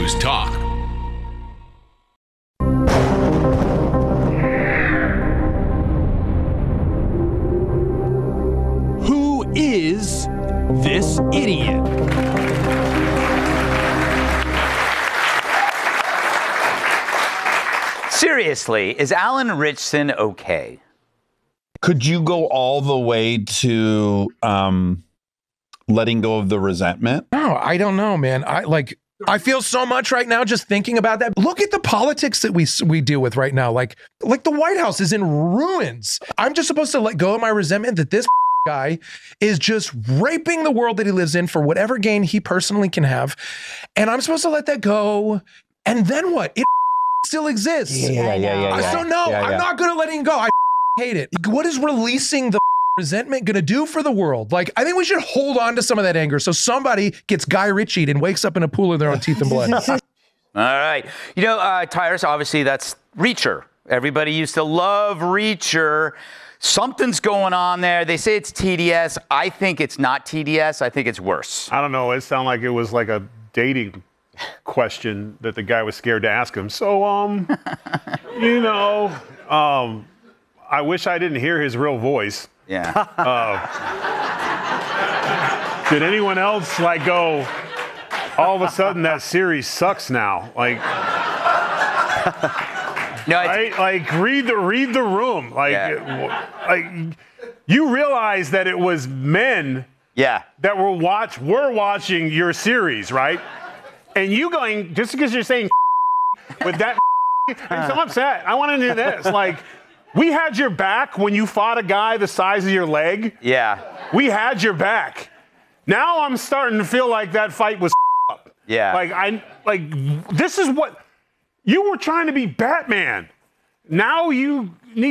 News Talk. Who is this idiot? Seriously, is Alan Richson okay? Could you go all the way to letting go of the resentment? No, I don't know, man. I feel so much right now just thinking about that. Look at the politics that we deal with right now. Like the White House is in ruins. I'm just supposed to let go of my resentment that this guy is just raping the world that he lives in for whatever gain he personally can have. And I'm supposed to let that go. And then what? It still exists. Yeah. So no, I'm not good at letting go. I hate it. What is releasing the resentment going to do for the world? Like, I think we should hold on to some of that anger so somebody gets Guy Ritchie'd and wakes up in a pool of their own teeth and blood. All right. You know, Tyrus, obviously that's Reacher. Everybody used to love Reacher. Something's going on there. They say it's TDS. I think it's not TDS. I think it's worse. I don't know. It sounded like it was like a dating question that the guy was scared to ask him. So, I wish I didn't hear his real voice. Yeah. Did anyone else go, all of a sudden that series sucks now? No, right? Read the room. You realize that it was men that were watching your series, right? And you going, just because you're saying with that, I'm so upset. I want to do this. We had your back when you fought a guy the size of your leg. Yeah. We had your back. Now I'm starting to feel like that fight was up. Yeah. This is what you were trying to be Batman. Now you need